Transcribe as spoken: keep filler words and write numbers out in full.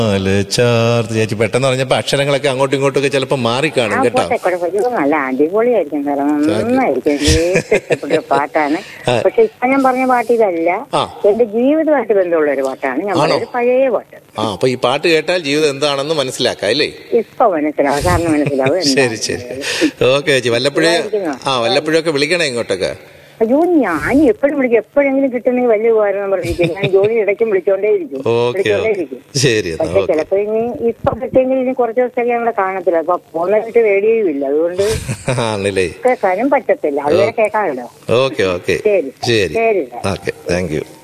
ചാർത്ത് ചേച്ചി പെട്ടെന്ന് പറഞ്ഞപ്പോ അക്ഷരങ്ങളൊക്കെ അങ്ങോട്ടും ഇങ്ങോട്ടും ഒക്കെ ചിലപ്പോ മാറിക്കാണും കേട്ടോ. നല്ല അടിപൊളിയായിരിക്കും സാറേ, നന്നായിരിക്കും. ഇഷ്ടപ്പെട്ട പാട്ടാണ്. പക്ഷെ ഇപ്പൊ ഞാൻ പറഞ്ഞ പാട്ട് ഇതല്ല, എന്റെ ജീവിതമായിട്ട് ബന്ധമുള്ള ഒരു പാട്ടാണ്. ഞാൻ പഴയ പാട്ട്. ആ അപ്പൊ ഈ പാട്ട് കേട്ടാൽ ജീവിതം എന്താണെന്ന് മനസ്സിലാക്കാം അല്ലേ? ഇപ്പൊ മനസ്സിലാവും, സാറിന് മനസ്സിലാവും. ശരി ശരി, ഓക്കെ ചേച്ചി. വല്ലപ്പോഴേ ആ വല്ലപ്പോഴൊക്കെ വിളിക്കണേ ഇങ്ങോട്ടൊക്കെ. അയ്യോ, ഞാൻ എപ്പോഴും വിളിക്കും, എപ്പോഴെങ്കിലും കിട്ടുന്നെങ്കിൽ വലിയ ഉപകാരം പറഞ്ഞിരിക്കും. ഞാൻ ജോലി ഇടയ്ക്കും വിളിച്ചോണ്ടേ ഇരിക്കും വിളിച്ചോണ്ടേയിരിക്കും പക്ഷെ ചിലപ്പോ ഇനി ഇപ്പൊ കിട്ടിയെങ്കിൽ ഇനി കുറച്ച് ദിവസത്തേക്ക് ഞങ്ങളെ കാണത്തില്ല. അപ്പൊ പോകുന്നതായിട്ട് റേഡിയോയും ഇല്ല, അതുകൊണ്ട് കേൾക്കാനും പറ്റത്തില്ല. അതുവരെ കേൾക്കാമല്ലോ. ഓക്കെ ഓക്കെ, ശരി ശരി, ഓക്കെ, താങ്ക് യു.